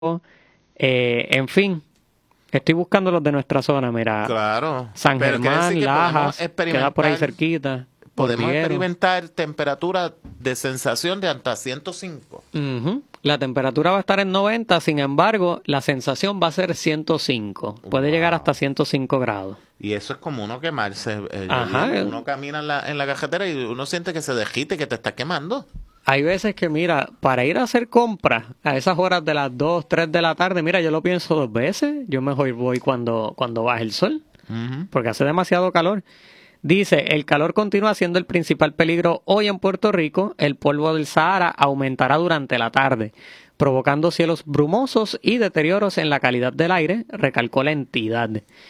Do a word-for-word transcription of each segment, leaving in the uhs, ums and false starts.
Eh, en fin, estoy buscando los de nuestra zona, mira. Claro. San Pero quiere decir Germán, que Lajas, podemos queda por ahí experimentar- cerquita. Podemos Hormiguero. experimentar temperatura de sensación de hasta ciento cinco. Ujú. La temperatura va a estar en noventa, sin embargo, la sensación va a ser ciento cinco. Puede Wow. llegar hasta ciento cinco grados. Y eso es como uno quemarse. eh, Ajá. Yadiel. Uno camina en la, en la carretera y uno siente que se desgite, que te está quemando. Hay veces que, mira, para ir a hacer compras a esas horas de las dos, tres de la tarde, mira, yo lo pienso dos veces. Yo mejor voy cuando, cuando baje el sol, Ujú. porque hace demasiado calor. Dice, el calor continúa siendo el principal peligro hoy en Puerto Rico. El polvo del Sahara aumentará durante la tarde, provocando cielos brumosos y deterioros en la calidad del aire, recalcó la entidad.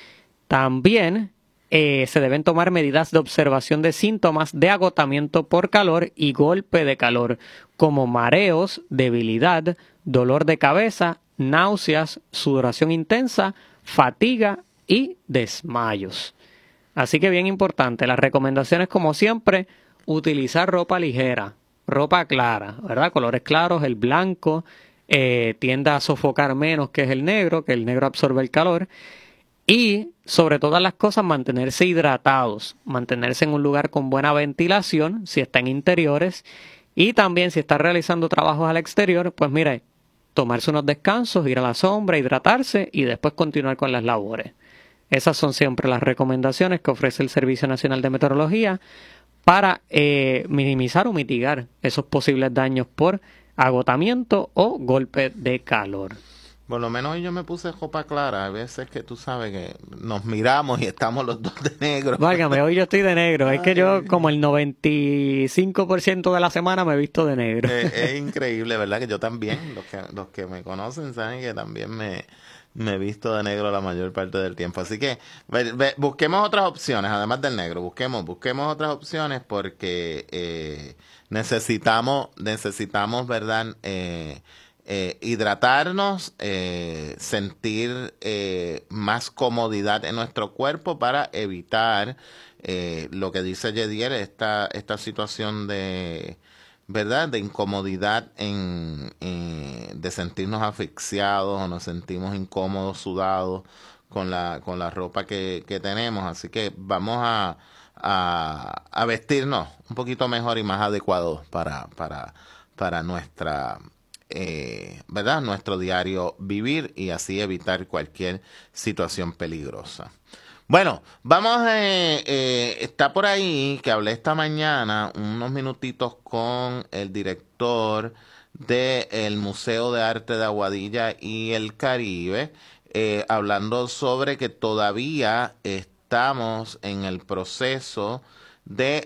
También eh, se deben tomar medidas de observación de síntomas de agotamiento por calor y golpe de calor, como mareos, debilidad, dolor de cabeza, náuseas, sudoración intensa, fatiga y desmayos. Así que bien importante, las recomendaciones como siempre, utilizar ropa ligera, ropa clara, ¿verdad? Colores claros, el blanco eh, tiende a sofocar menos que es el negro, que el negro absorbe el calor. Y sobre todas las cosas, mantenerse hidratados, mantenerse en un lugar con buena ventilación, si está en interiores, y también si está realizando trabajos al exterior, pues mire, tomarse unos descansos, ir a la sombra, hidratarse y después continuar con las labores. Esas son siempre las recomendaciones que ofrece el Servicio Nacional de Meteorología para eh, minimizar o mitigar esos posibles daños por agotamiento o golpe de calor. Por lo menos hoy yo me puse ropa clara. A veces que tú sabes que nos miramos y estamos los dos de negro. Válgame, hoy yo estoy de negro. Es que Ay. yo como el noventa y cinco por ciento de la semana me he visto de negro. Es, es increíble, ¿verdad? Que yo también, los que, los que me conocen saben que también me, me he visto de negro la mayor parte del tiempo. Así que ve- ve- busquemos otras opciones, además del negro. Busquemos, busquemos otras opciones porque eh, necesitamos, necesitamos, ¿verdad? Eh, eh, hidratarnos, eh, sentir eh, más comodidad en nuestro cuerpo para evitar eh, lo que dice Yediel, esta, esta situación de, ¿verdad? De incomodidad en, en- de sentirnos asfixiados o nos sentimos incómodos, sudados con la, con la ropa que, que tenemos. Así que vamos a, a, a vestirnos un poquito mejor y más adecuados para, para, para nuestra, eh, ¿verdad? Nuestro diario vivir y así evitar cualquier situación peligrosa. Bueno, vamos, eh, eh, está por ahí que hablé esta mañana unos minutitos con el director del Museo de Arte de Aguadilla y el Caribe, eh, hablando sobre que todavía estamos en el proceso de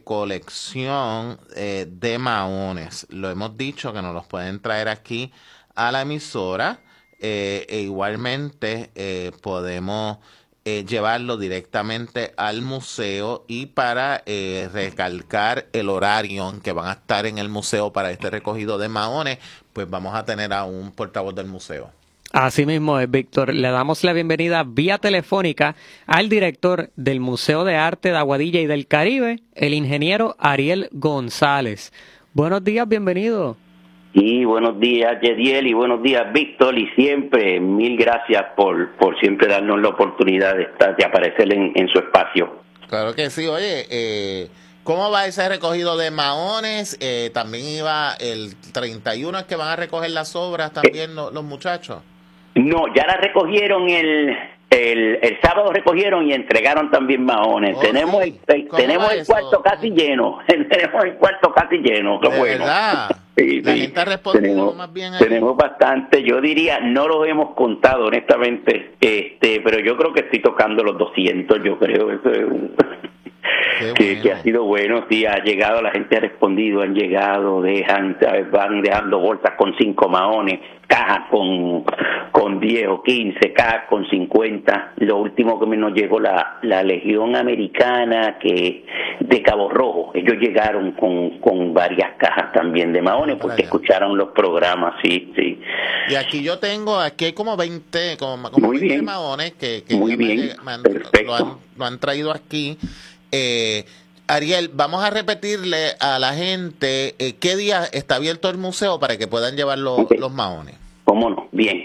recolección eh, de maones. Lo hemos dicho que nos los pueden traer aquí a la emisora eh, e igualmente eh, podemos eh, llevarlo directamente al museo y para eh, recalcar el horario en que van a estar en el museo para este recogido de maones, pues vamos a tener a un portavoz del museo. Así mismo es, Víctor. Le damos la bienvenida vía telefónica al director del Museo de Arte de Aguadilla y del Caribe, el ingeniero Ariel González. Buenos días, bienvenido. Y buenos días, Yediel, y buenos días, Víctor, y siempre mil gracias por, por siempre darnos la oportunidad de, estar, de aparecer en, en su espacio. Claro que sí. Oye, eh, ¿cómo va ese recogido de maones? Eh, también iba el treinta y uno, es que van a recoger las obras también los, los muchachos. No, ya la recogieron el, el, el sábado recogieron y entregaron también maones. Oh, tenemos sí. el, el- ¿Cómo tenemos va el eso? cuarto casi lleno. tenemos el cuarto casi lleno. Qué De bueno. verdad. Sí, La sí. gente ha respondido tenemos, más bien ahí. tenemos bastante, yo diría, no los hemos contado honestamente, este, pero yo creo que estoy tocando los doscientos, yo creo, eso es un... Qué que, bueno. que ha sido bueno, sí, ha llegado, la gente ha respondido, han llegado, dejan, ¿sabes? Van dejando bolsas con cinco maones, cajas con con diez o quince, cajas con cincuenta. Lo último que me nos llegó la, la Legión Americana que de Cabo Rojo, ellos llegaron con, con varias cajas también de maones porque Vaya. escucharon los programas, sí, sí. Y aquí yo tengo, aquí hay como veinte, como, como Muy veinte bien. maones que, que Muy ya me bien, lleg- me han- perfecto. lo, han, lo han traído aquí. Eh, Ariel, vamos a repetirle a la gente eh, qué día está abierto el museo para que puedan llevar los, Ok. los maones. ¿Cómo no? Bien.